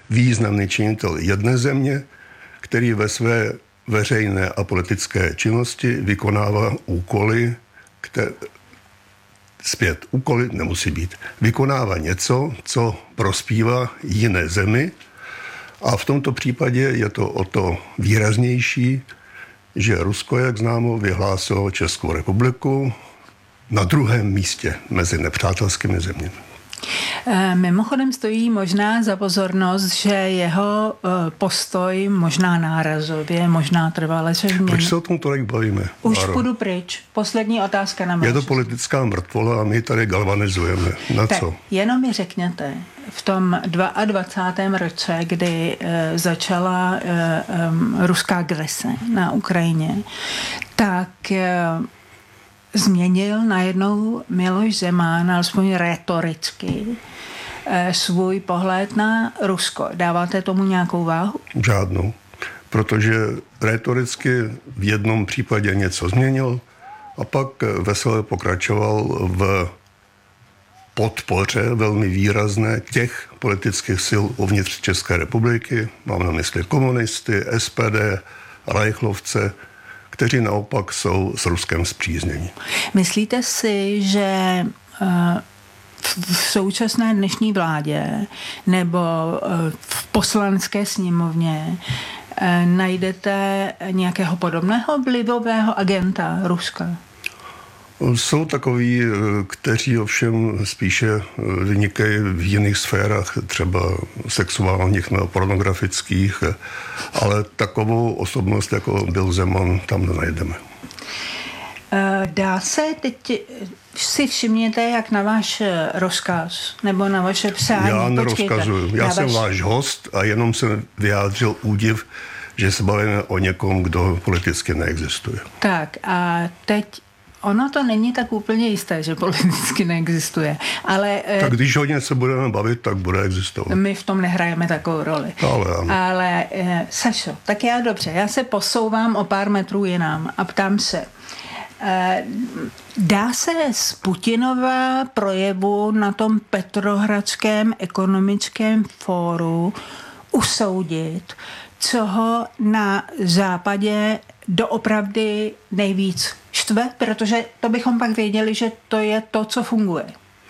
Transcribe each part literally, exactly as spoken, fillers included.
významný činitel jedné země, který ve své veřejné a politické činnosti vykonává úkoly, které zpět úkoly nemusí být. Vykonává něco, co prospívá jiné zemi, a v tomto případě je to o to výraznější, že Rusko, jak známo, vyhlásilo Českou republiku na druhém místě mezi nepřátelskými zeměmi. Mimochodem stojí možná za pozornost, že jeho postoj možná nárazově, možná trvale se změní. Proč se o tom tolik bavíme? Už Máro? Půjdu pryč. Poslední otázka na mě. Je to politická mrtvola a my tady galvanizujeme. Na tak, co? Jenom mi řekněte, v tom dvacátém druhém roce, kdy e, začala e, e, ruská agrese na Ukrajině, tak e, změnil najednou Miloš Zeman, alespoň rétoricky, svůj pohled na Rusko. Dáváte tomu nějakou váhu? Žádnou. Protože rétoricky v jednom případě něco změnil a pak vesele pokračoval v podpoře velmi výrazné těch politických sil uvnitř České republiky. Mám na mysli komunisty, S P D, Reichlovce, kteří naopak jsou s Ruskem spříznění. Myslíte si, že v současné dnešní vládě nebo v poslanecké sněmovně najdete nějakého podobného vlivového agenta Ruska? Jsou takoví, kteří ovšem spíše vynikají v jiných sférách, třeba sexuálních nebo pornografických, ale takovou osobnost, jako byl Zeman, tam nenajdeme. Dá se teď si všimněte, jak na váš rozkaz nebo na vaše přání? Já nerozkazuju. Já jsem vaš... váš host a jenom jsem vyjádřil údiv, že se bavíme o někom, kdo politicky neexistuje. Tak a teď ono to není tak úplně jisté, že politicky neexistuje, ale... Tak když o něm se budeme bavit, tak bude existovat. My v tom nehrajeme takovou roli. Ale ano. Ale Sašo, tak já dobře, já se posouvám o pár metrů jinam a ptám se, dá se z Putinova projevu na tom Petrohradském ekonomickém fóru usoudit, co ho na západě doopravdy nejvíc štve, protože to bychom pak věděli, že to je to, co funguje.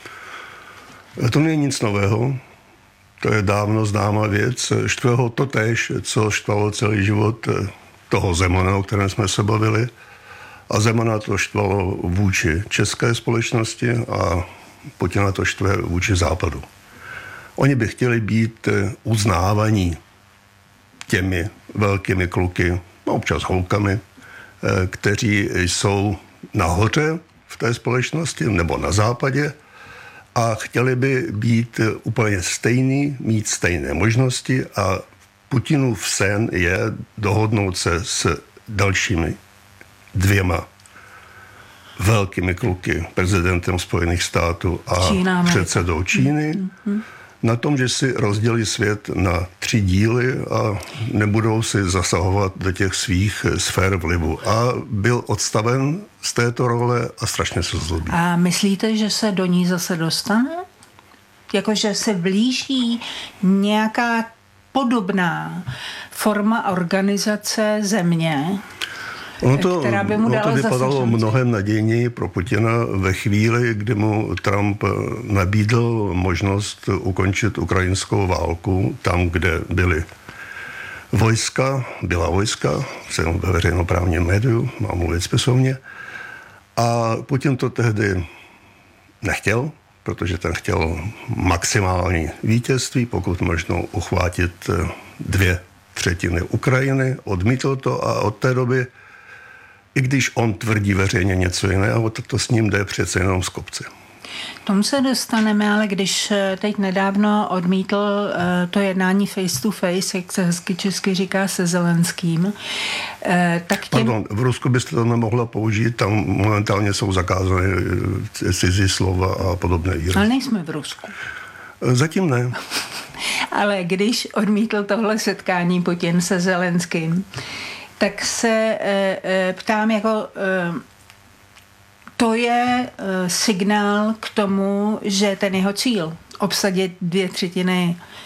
To není nic nového. To je dávno známá věc. Štve ho to též, co štvalo celý život toho Zemana, o kterém jsme se bavili. A Zemana to štvalo vůči české společnosti a Putina to štve vůči západu. Oni by chtěli být uznávaní těmi velkými kluky, občas holkami, kteří jsou nahoře v té společnosti nebo na západě a chtěli by být úplně stejný, mít stejné možnosti a Putinův sen je dohodnout se s dalšími dvěma velkými kluky, prezidentem Spojených států a Čína, předsedou Číny, mm-hmm. na tom, že si rozdělí svět na tři díly a nebudou si zasahovat do těch svých sfér vlivu. A byl odstaven z této role a strašně se zlobí. A myslíte, že se do ní zase dostane? Jakože se blíží nějaká podobná forma organizace země, Ono to, která by mu ono dala to vypadalo zase mnohem nadějněji pro Putina ve chvíli, kdy mu Trump nabídl možnost ukončit ukrajinskou válku tam, kde byly vojska, byla vojska, jsem ve veřejnoprávním médiu, mám mluvit spisovně, a Putin to tehdy nechtěl, protože ten chtěl maximální vítězství, pokud možno uchvátit dvě třetiny Ukrajiny, odmítl to a od té doby, i když on tvrdí veřejně něco jiného, tak to s ním jde přece jenom z kopce. Tomu se dostaneme, ale když teď nedávno odmítl to jednání face to face, jak se hezky česky říká, se Zelenským, tak těm... Pardon, v Rusku byste to nemohla použít, tam momentálně jsou zakázané cizí slova a podobné výrazy. Ale nejsme v Rusku. Zatím ne. Ale když odmítl tohle setkání Putin se Zelenským, tak se e, e, ptám, jako e, to je e, signál k tomu, že ten jeho cíl obsadit dvě třetiny